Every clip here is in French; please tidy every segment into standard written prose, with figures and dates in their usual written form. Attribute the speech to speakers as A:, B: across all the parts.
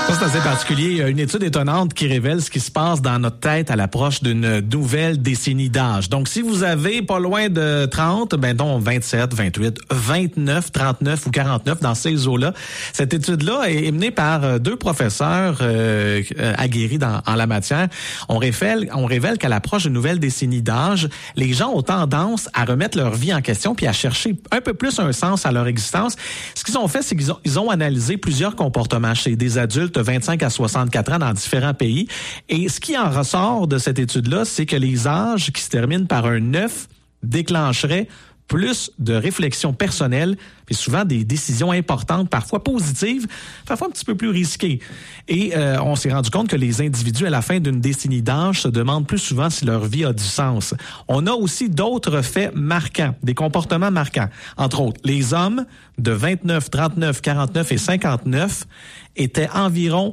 A: Ça, c'est assez particulier. Il y a une étude étonnante qui révèle ce qui se passe dans notre tête à l'approche d'une nouvelle décennie d'âge. Donc, si vous avez pas loin de 30, donc 27, 28, 29, 39 ou 49 dans ces eaux-là, cette étude-là est menée par deux professeurs aguerris en la matière. On révèle qu'à l'approche d'une nouvelle décennie d'âge, les gens ont tendance à remettre leur vie en question puis à chercher un peu plus un sens à leur existence. Ce qu'ils ont fait, c'est qu'ils ont analysé plusieurs comportements chez des adultes de 25 à 64 ans dans différents pays. Et ce qui en ressort de cette étude-là, c'est que les âges qui se terminent par un 9 déclencheraient plus de réflexion personnelle, puis souvent des décisions importantes, parfois positives, parfois un petit peu plus risquées. Et on s'est rendu compte que les individus, à la fin d'une décennie d'âge, se demandent plus souvent si leur vie a du sens. On a aussi d'autres faits marquants, des comportements marquants. Entre autres, les hommes de 29, 39, 49 et 59 étaient environ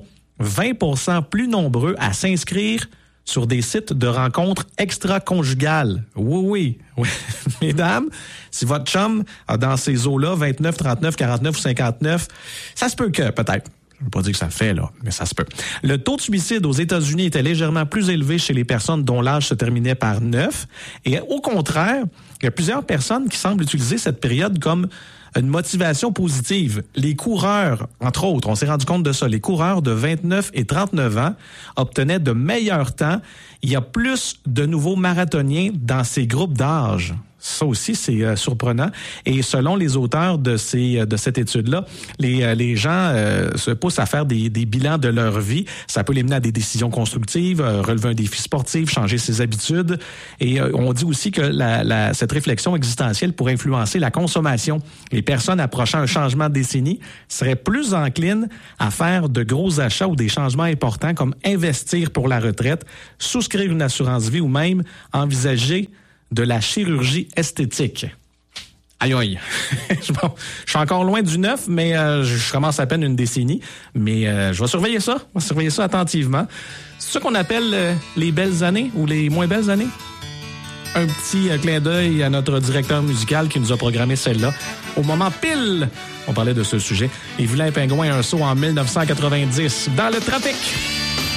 A: 20% plus nombreux à s'inscrire sur des sites de rencontres extra-conjugales. Oui. Mesdames, si votre chum a dans ces eaux-là 29, 39, 49 ou 59, ça se peut que, peut-être. Je ne veux pas dire que ça fait, là, mais ça se peut. Le taux de suicide aux États-Unis était légèrement plus élevé chez les personnes dont l'âge se terminait par 9. Et au contraire, il y a plusieurs personnes qui semblent utiliser cette période comme une motivation positive. Les coureurs, entre autres, on s'est rendu compte de ça, les coureurs de 29 et 39 ans obtenaient de meilleurs temps. Il y a plus de nouveaux marathoniens dans ces groupes d'âge. Ça aussi, c'est surprenant. Et selon les auteurs de cette étude-là, les gens se poussent à faire des bilans de leur vie. Ça peut les mener à des décisions constructives, relever un défi sportif, changer ses habitudes. Et on dit aussi que cette réflexion existentielle pourrait influencer la consommation. Les personnes approchant un changement de décennie seraient plus enclines à faire de gros achats ou des changements importants comme investir pour la retraite, souscrire une assurance vie ou même envisager de la chirurgie esthétique. Aïe. Je suis encore loin du 9, mais je commence à peine une décennie. Mais je vais surveiller ça. Je vais surveiller ça attentivement. C'est ça qu'on appelle les belles années ou les moins belles années? Un petit clin d'œil à notre directeur musical qui nous a programmé celle-là. Au moment pile, on parlait de ce sujet. Et Vilain Pingouin, un saut en 1990 dans le trafic.